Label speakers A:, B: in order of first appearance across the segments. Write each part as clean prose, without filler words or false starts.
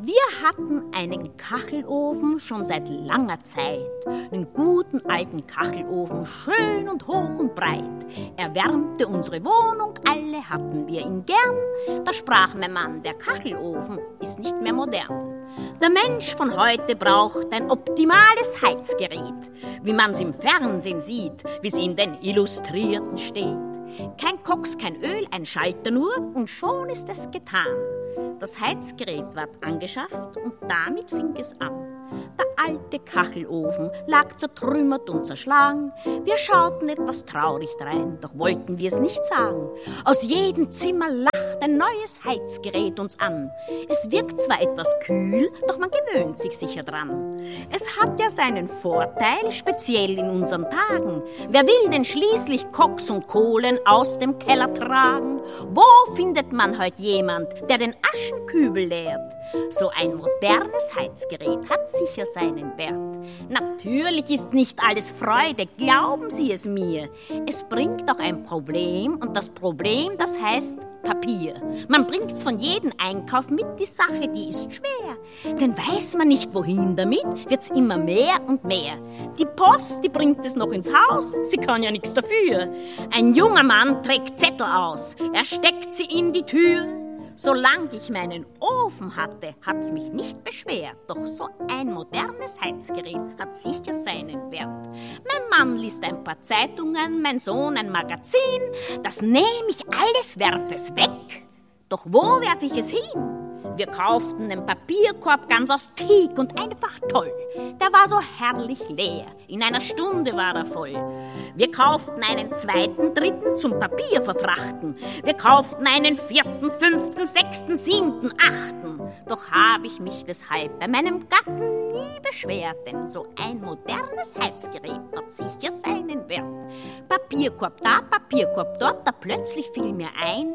A: Wir hatten einen Kachelofen schon seit langer Zeit. Einen guten alten Kachelofen, schön und hoch und breit. Er wärmte unsere Wohnung, alle hatten wir ihn gern. Da sprach mein Mann, der Kachelofen ist nicht mehr modern. Der Mensch von heute braucht ein optimales Heizgerät, wie man's im Fernsehen sieht, wie's in den Illustrierten steht. Kein Koks, kein Öl, ein Schalter nur und schon ist es getan. Das Heizgerät ward angeschafft und damit fing es an. Der alte Kachelofen lag zertrümmert und zerschlagen. Wir schauten etwas traurig drein, doch wollten wir es nicht sagen. Aus jedem Zimmer lacht ein neues Heizgerät uns an. Es wirkt zwar etwas kühl, doch man gewöhnt sich sicher dran. Es hat ja seinen Vorteil, speziell in unseren Tagen. Wer will denn schließlich Koks und Kohlen aus dem Keller tragen? Wo findet man heute jemand, der den Aschenkübel leert? So ein modernes Heizgerät hat sicher seinen Wert. Natürlich ist nicht alles Freude, glauben Sie es mir. Es bringt auch ein Problem und das Problem, das heißt Papier. Man bringt's von jedem Einkauf mit, die Sache, die ist schwer. Denn weiß man nicht, wohin damit, wird's immer mehr und mehr. Die Post, die bringt es noch ins Haus, sie kann ja nichts dafür. Ein junger Mann trägt Zettel aus, er steckt sie in die Tür. Solange ich meinen Ofen hatte, hat's mich nicht beschwert. Doch so ein modernes Heizgerät hat sicher seinen Wert. Mein Mann liest ein paar Zeitungen, mein Sohn ein Magazin. Das nehm ich alles, werf es weg. Doch wo werf ich es hin? Wir kauften einen Papierkorb ganz aus Teak und einfach toll. Der war so herrlich leer. In einer Stunde war er voll. Wir kauften einen zweiten, dritten zum Papier verfrachten. Wir kauften einen vierten, fünften, sechsten, siebten, achten. Doch habe ich mich deshalb bei meinem Gatten nie beschwert, denn so ein modernes Heizgerät hat sicher seinen Wert. Papierkorb da, Papierkorb dort, da plötzlich fiel mir ein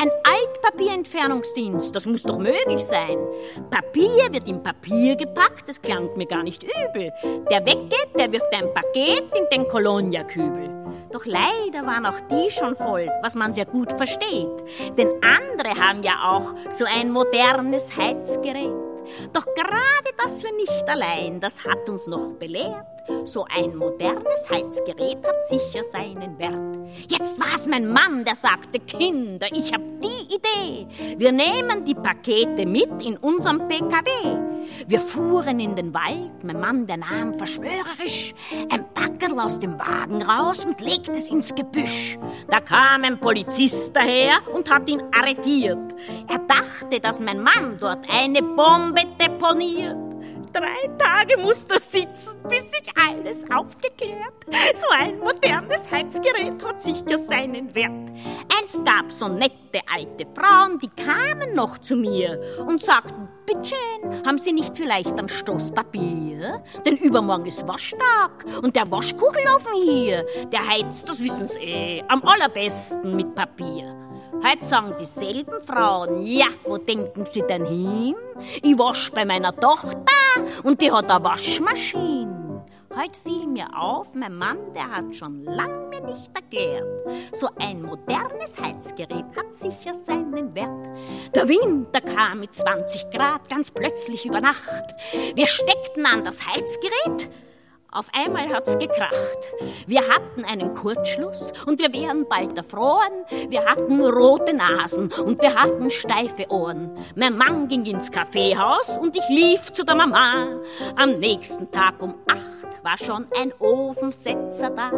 A: Altpapierentfernungsdienst, das muss doch möglich sein. Papier wird in Papier gepackt, das klang mir gar nicht übel. Der weggeht, der wirft ein Paket in den Kolonia-Kübel. Doch leider waren auch die schon voll, was man sehr gut versteht. Denn andere haben ja auch so ein modernes Heizgerät. Doch gerade das wir nicht allein, das hat uns noch belehrt. So ein modernes Heizgerät hat sicher seinen Wert. Jetzt war's mein Mann, der sagte, Kinder, ich hab die Idee. Wir nehmen die Pakete mit in unserem PKW. Wir fuhren in den Wald, mein Mann, der nahm verschwörerisch ein Packerl aus dem Wagen raus und legte es ins Gebüsch. Da kam ein Polizist daher und hat ihn arretiert. Er dachte, dass mein Mann dort eine Bombe deponiert. 3 Tage musste er sitzen, bis sich alles aufgeklärt. So ein modernes Heizgerät hat sicher seinen Wert. Einst gab's so nette alte Frauen, die kamen noch zu mir und sagten, Bittchen, haben Sie nicht vielleicht ein Stoß Papier? Denn übermorgen ist Waschtag und der Waschkuchelofen hier, der heizt, das wissen Sie am allerbesten mit Papier. Heute sagen dieselben Frauen, ja, wo denken Sie denn hin? Ich wasch bei meiner Tochter und die hat eine Waschmaschine. Heute fiel mir auf, mein Mann, der hat schon lang mir nicht erklärt. So ein modernes Heizgerät hat sicher seinen Wert. Der Winter kam mit 20 Grad ganz plötzlich über Nacht. Wir steckten an das Heizgerät. Auf einmal hat's gekracht. Wir hatten einen Kurzschluss und wir wären bald erfroren. Wir hatten rote Nasen und wir hatten steife Ohren. Mein Mann ging ins Kaffeehaus und ich lief zu der Mama. Am nächsten Tag um 8 war schon ein Ofensetzer da.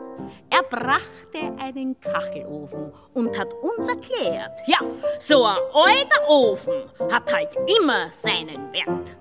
A: Er brachte einen Kachelofen und hat uns erklärt, ja, so ein alter Ofen hat halt immer seinen Wert.